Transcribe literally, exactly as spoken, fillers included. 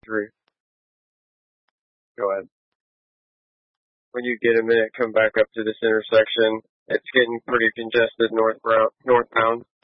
three. Go ahead. When you get a minute, come back up to this intersection. It's getting pretty congested northbound. northbound.